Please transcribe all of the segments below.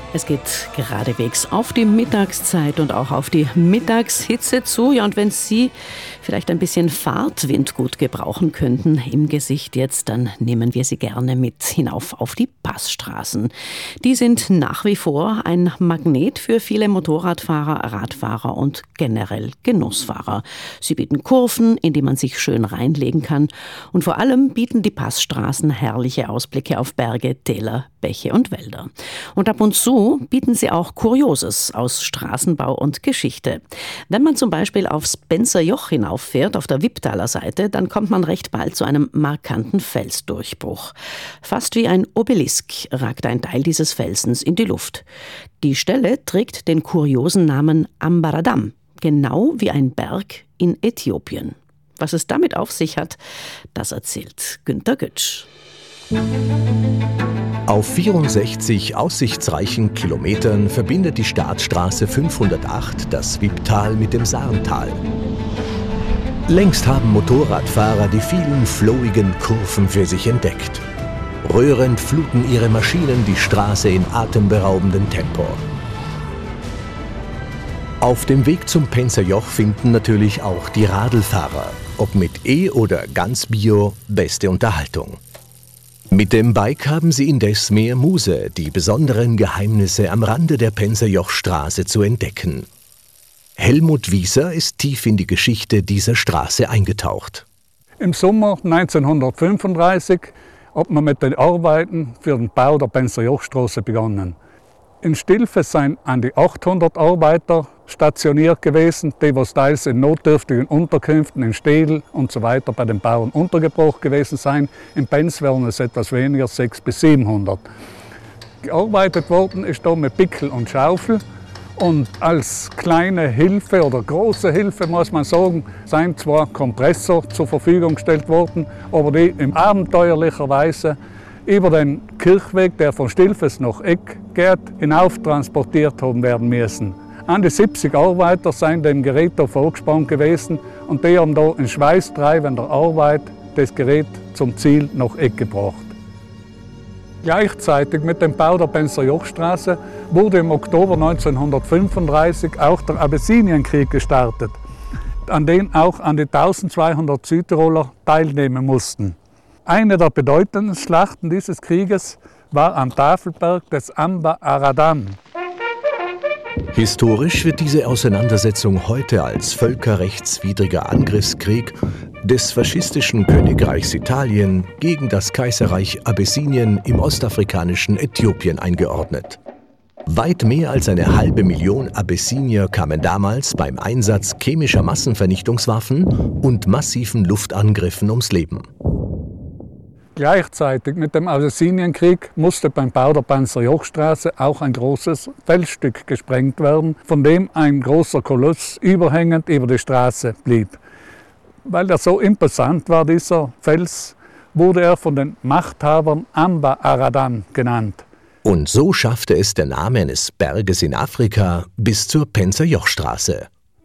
Es geht geradewegs auf die Mittagszeit und auch auf die Mittagshitze zu. Ja, und wenn Sie vielleicht ein bisschen Fahrtwind gut gebrauchen könnten im Gesicht jetzt, dann nehmen wir Sie gerne mit hinauf auf die Passstraßen. Die sind nach wie vor ein Magnet für viele Motorradfahrer, Radfahrer und generell Genussfahrer. Sie bieten Kurven, in die man sich schön reinlegen kann. Und vor allem bieten die Passstraßen herrliche Ausblicke auf Berge, Täler, Bäche und Wälder. Und ab und zu bieten sie auch Kurioses aus Straßenbau und Geschichte. Wenn man zum Beispiel aufs Benserjoch hinauffährt, auf der Wipptaler Seite, dann kommt man recht bald zu einem markanten Felsdurchbruch. Fast wie ein Obelisk ragt ein Teil dieses Felsens in die Luft. Die Stelle trägt den kuriosen Namen Ambaradam, genau wie ein Berg in Äthiopien. Was es damit auf sich hat, das erzählt Günter Gütsch. Auf 64 aussichtsreichen Kilometern verbindet die Staatsstraße 508 das Wipptal mit dem Saarntal. Längst haben Motorradfahrer die vielen flowigen Kurven für sich entdeckt. Rührend fluten ihre Maschinen die Straße in atemberaubendem Tempo. Auf dem Weg zum Benserjoch finden natürlich auch die Radlfahrer, ob mit E- oder ganz Bio, beste Unterhaltung. Mit dem Bike haben sie indes mehr Muse, die besonderen Geheimnisse am Rande der Benserjochstraße zu entdecken. Helmut Wieser ist tief in die Geschichte dieser Straße eingetaucht. Im Sommer 1935 hat man mit den Arbeiten für den Bau der Benserjochstraße begonnen. In Stilfe seien an die 800 Arbeiter stationiert gewesen, die was teils in notdürftigen Unterkünften, in Städel und so weiter bei den Bauern untergebracht gewesen seien. In Benz wären es etwas weniger, 600 bis 700. Gearbeitet worden ist da mit Pickel und Schaufel. Und als kleine Hilfe oder große Hilfe, muss man sagen, seien zwar Kompressor zur Verfügung gestellt worden, aber die in abenteuerlicher Weise über den Kirchweg, der von Stilfes nach Eck geht, hinauf transportiert haben werden müssen. An die 70 Arbeiter seien dem Gerät da vorgespannt gewesen und die haben da in schweißtreibender Arbeit das Gerät zum Ziel nach Eck gebracht. Gleichzeitig mit dem Bau der Benserjochstraße wurde im Oktober 1935 auch der Abessinienkrieg gestartet, an dem auch an die 1200 Südtiroler teilnehmen mussten. Eine der bedeutenden Schlachten dieses Krieges war am Tafelberg des Amba Aradam. Historisch wird diese Auseinandersetzung heute als völkerrechtswidriger Angriffskrieg des faschistischen Königreichs Italien gegen das Kaiserreich Abessinien im ostafrikanischen Äthiopien eingeordnet. Weit mehr als 500.000 Abessinier kamen damals beim Einsatz chemischer Massenvernichtungswaffen und massiven Luftangriffen ums Leben. Gleichzeitig mit dem Abessinienkrieg musste beim Bau der Benserjochstraße auch ein großes Felsstück gesprengt werden, von dem ein großer Koloss überhängend über die Straße blieb. Weil er so imposant war, dieser Fels, wurde er von den Machthabern Amba Aradam genannt. Und so schaffte es der Name eines Berges in Afrika bis zur Benserjochstraße.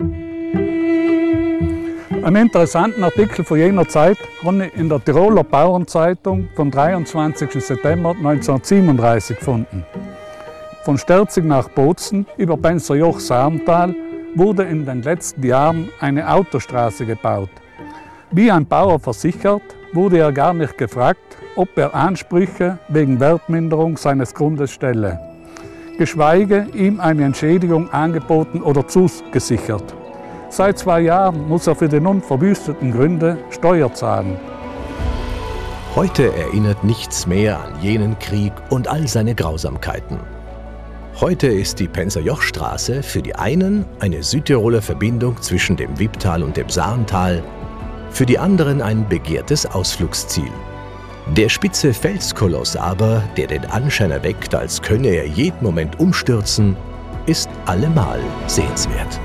Einen interessanten Artikel von jener Zeit habe ich in der Tiroler Bauernzeitung vom 23. September 1937 gefunden. Von Sterzig nach Bozen über Benserjoch-Saarntal wurde in den letzten Jahren eine Autostraße gebaut. Wie ein Bauer versichert, wurde er gar nicht gefragt, ob er Ansprüche wegen Wertminderung seines Grundes stelle, geschweige ihm eine Entschädigung angeboten oder zugesichert. Seit 2 Jahren muss er für die nun verwüsteten Gründe Steuer zahlen. Heute erinnert nichts mehr an jenen Krieg und all seine Grausamkeiten. Heute ist die Benserjochstraße für die einen eine Südtiroler Verbindung zwischen dem Wipptal und dem Saarntal, für die anderen ein begehrtes Ausflugsziel. Der spitze Felskoloss aber, der den Anschein erweckt, als könne er jeden Moment umstürzen, ist allemal sehenswert.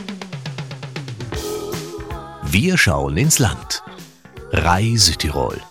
Wir schauen ins Land. RAI Südtirol.